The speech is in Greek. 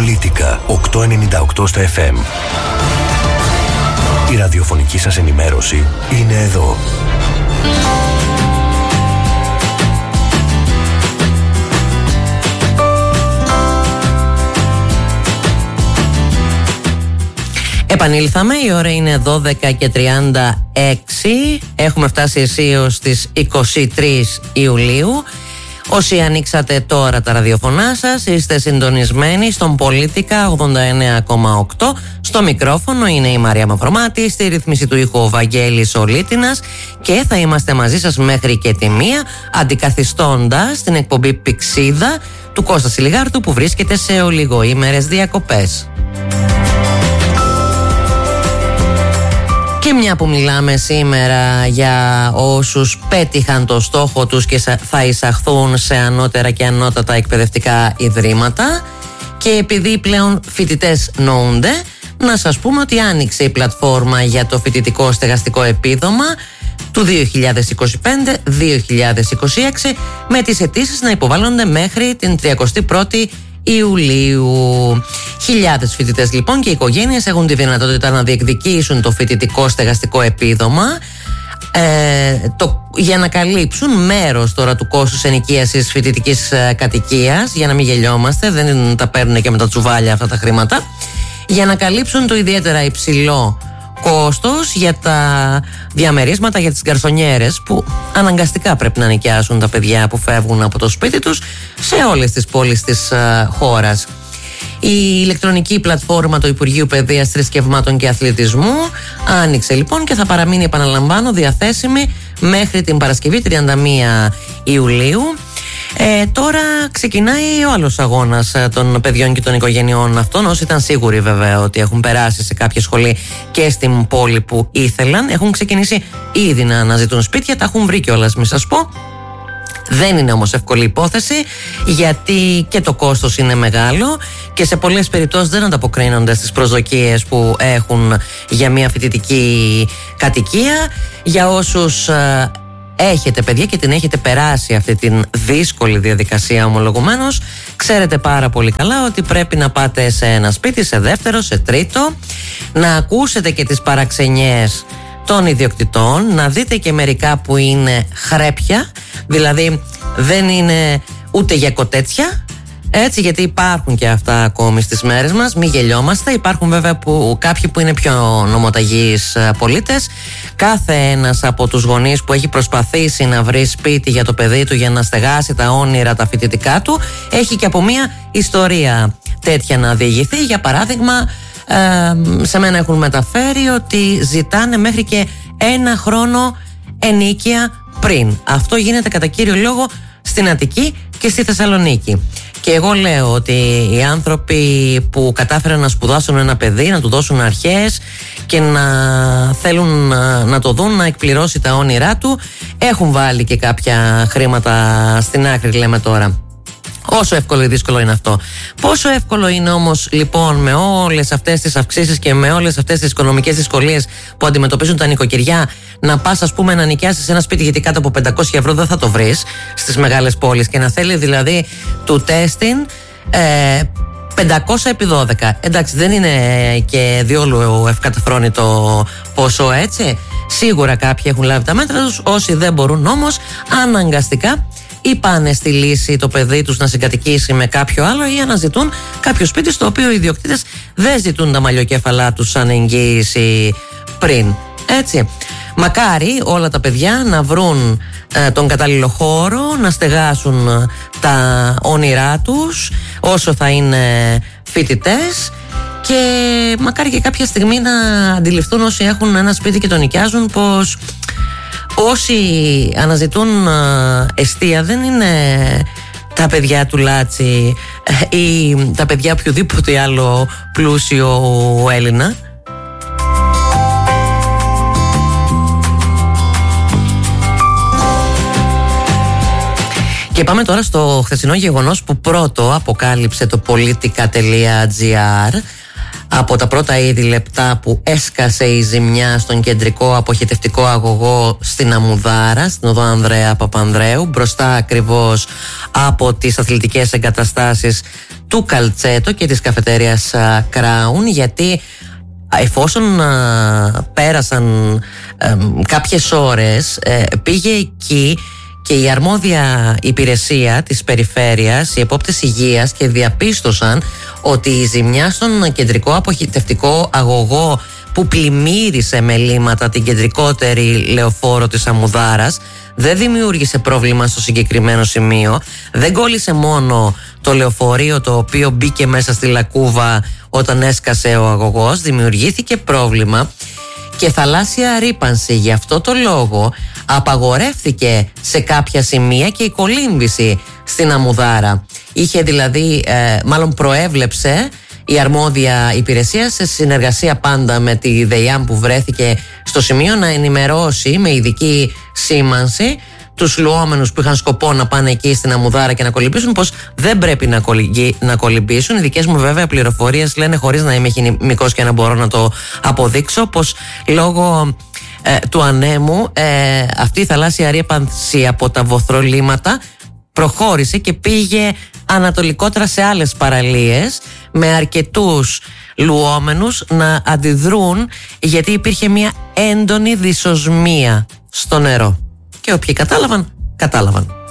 Πολίτικα 898 στο FM. Η ραδιοφωνική σας ενημέρωση είναι εδώ. Επανήλθαμε, η ώρα είναι 12:36. Έχουμε φτάσει αισίως στις 23 Ιουλίου. Όσοι ανοίξατε τώρα τα ραδιοφωνά σας, είστε συντονισμένοι στον Πολίτικα 89,8. Στο μικρόφωνο είναι η Μαρία Μαυρομάτη, στη ρύθμιση του ήχου ο Βαγγέλης Ολίτινας και θα είμαστε μαζί σας μέχρι και τη 1, αντικαθιστώντας την εκπομπή Πηξίδα του Κώστα Σιλιγάρτου που βρίσκεται σε ολιγοήμερες διακοπές. Και μια που μιλάμε σήμερα για όσους πέτυχαν το στόχο τους και θα εισαχθούν σε ανώτερα και ανώτατα εκπαιδευτικά ιδρύματα, και επειδή πλέον φοιτητές νοούνται, να σας πούμε ότι άνοιξε η πλατφόρμα για το φοιτητικό στεγαστικό επίδομα του 2025-2026 με τις αιτήσεις να υποβάλλονται μέχρι την 31η Ιουλίου. Χιλιάδες φοιτητές λοιπόν και οικογένειες έχουν τη δυνατότητα να διεκδικήσουν το φοιτητικό στεγαστικό επίδομα για να καλύψουν μέρος τώρα του κόστους ενοικίασης φοιτητικής κατοικίας, για να μην γελιόμαστε, δεν τα παίρνουν και με τα τσουβάλια αυτά τα χρήματα, για να καλύψουν το ιδιαίτερα υψηλό κόστος για τα διαμερίσματα για τις γκαρσονιέρες που αναγκαστικά πρέπει να νοικιάσουν τα παιδιά που φεύγουν από το σπίτι τους σε όλες τις πόλεις της χώρας. Η ηλεκτρονική πλατφόρμα του Υπουργείου Παιδείας, Θρησκευμάτων και Αθλητισμού άνοιξε λοιπόν και θα παραμείνει, επαναλαμβάνω, διαθέσιμη μέχρι την Παρασκευή 31 Ιουλίου. Τώρα ξεκινάει ο άλλος αγώνας των παιδιών και των οικογενειών αυτών. Όσοι ήταν σίγουροι βέβαια ότι έχουν περάσει σε κάποια σχολή και στην πόλη που ήθελαν, έχουν ξεκινήσει ήδη να αναζητούν σπίτια, τα έχουν βρει κιόλας, μη σας πω. Δεν είναι όμως εύκολη υπόθεση, γιατί και το κόστος είναι μεγάλο και σε πολλές περιπτώσεις δεν ανταποκρίνονται στις προσδοκίες που έχουν για μια φοιτητική κατοικία. Για όσους έχετε παιδιά και την έχετε περάσει αυτή την δύσκολη διαδικασία ομολογουμένως, ξέρετε πάρα πολύ καλά ότι πρέπει να πάτε σε ένα σπίτι, σε δεύτερο, σε τρίτο, να ακούσετε και τις παραξενιές των ιδιοκτητών, να δείτε και μερικά που είναι χρέπια, δηλαδή δεν είναι ούτε για κοτέτσια, έτσι, γιατί υπάρχουν και αυτά ακόμη στις μέρες μας, μην γελιόμαστε. Υπάρχουν βέβαια κάποιοι που είναι πιο νομοταγείς πολίτες. Κάθε ένας από τους γονείς που έχει προσπαθήσει να βρει σπίτι για το παιδί του, για να στεγάσει τα όνειρα τα φοιτητικά του, έχει και από μια ιστορία τέτοια να διηγηθεί. Για παράδειγμα, σε μένα έχουν μεταφέρει ότι ζητάνε μέχρι και 1 χρόνο ενίκεια πριν. Αυτό γίνεται κατά κύριο λόγο στην Αττική και στη Θεσσαλονίκη. Και εγώ λέω ότι οι άνθρωποι που κατάφεραν να σπουδάσουν ένα παιδί, να του δώσουν αρχές και να θέλουν να το δουν να εκπληρώσει τα όνειρά του, έχουν βάλει και κάποια χρήματα στην άκρη, λέμε τώρα. Όσο εύκολο ή δύσκολο είναι αυτό. Πόσο εύκολο είναι όμως λοιπόν με όλες αυτές τις αυξήσεις και με όλες αυτές τις οικονομικές δυσκολίες που αντιμετωπίζουν τα νοικοκυριά, να πας ας πούμε να νοικιάσεις ένα σπίτι, γιατί κάτω από 500 ευρώ δεν θα το βρεις στις μεγάλες πόλεις, και να θέλει δηλαδή του τέστην 500 επί 12. Εντάξει, δεν είναι και διόλου ευκαταφρόνητο ποσό, έτσι. Σίγουρα κάποιοι έχουν λάβει τα μέτρα τους, όσοι δεν μπορούν όμως αναγκαστικά ή πάνε στη λύση το παιδί τους να συγκατοικήσει με κάποιο άλλο, ή αναζητούν κάποιο σπίτι στο οποίο οι ιδιοκτήτες δεν ζητούν τα μαλλιοκέφαλά τους σαν εγγύηση πριν. Έτσι. Μακάρι όλα τα παιδιά να βρουν τον κατάλληλο χώρο, να στεγάσουν τα όνειρά τους όσο θα είναι φοιτητές, και μακάρι και κάποια στιγμή να αντιληφθούν όσοι έχουν ένα σπίτι και το νοικιάζουν πως όσοι αναζητούν εστία δεν είναι τα παιδιά του Λάτσι ή τα παιδιά οποιοδήποτε άλλο πλούσιο Έλληνα. Και πάμε τώρα στο χθεσινό γεγονός που πρώτο αποκάλυψε το politica.gr. Από τα πρώτα ήδη λεπτά που έσκασε η ζημιά στον κεντρικό αποχετευτικό αγωγό στην Αμμουδάρα, στην οδό Ανδρέα Παπανδρέου, μπροστά ακριβώς από τις αθλητικές εγκαταστάσεις του Καλτσέτο και της καφετέριας Crown, γιατί εφόσον πέρασαν κάποιες ώρες, πήγε εκεί και η αρμόδια υπηρεσία της περιφέρειας, οι επόπτες υγείας, και διαπίστωσαν ότι η ζημιά στον κεντρικό αποχετευτικό αγωγό που πλημμύρισε με λίμματα την κεντρικότερη λεωφόρο της Αμμουδάρας δεν δημιούργησε πρόβλημα στο συγκεκριμένο σημείο. Δεν κόλλησε μόνο το λεωφορείο, το οποίο μπήκε μέσα στη λακκούβα όταν έσκασε ο αγωγός, δημιουργήθηκε πρόβλημα και θαλάσσια ρύπανση. Γι' αυτό το λόγο απαγορεύτηκε σε κάποια σημεία και η κολύμβηση στην Αμμουδάρα. Είχε δηλαδή, μάλλον προέβλεψε η αρμόδια υπηρεσία, σε συνεργασία πάντα με τη ΔΕΙΑΜ που βρέθηκε στο σημείο, να ενημερώσει με ειδική σήμανση τους λουόμενους που είχαν σκοπό να πάνε εκεί στην Αμμουδάρα και να κολυμπήσουν, πως δεν πρέπει να κολυμπήσουν. Οι δικές μου βέβαια πληροφορίες λένε, χωρίς να είμαι χημικός και να μπορώ να το αποδείξω, πως λόγω του ανέμου αυτή η θαλάσσια ρύπανση από τα βοθρολίματα προχώρησε και πήγε ανατολικότερα σε άλλες παραλίες, με αρκετούς λουόμενους να αντιδρούν, γιατί υπήρχε μια έντονη δυσοσμία στο νερό. Και όποιοι κατάλαβαν, κατάλαβαν.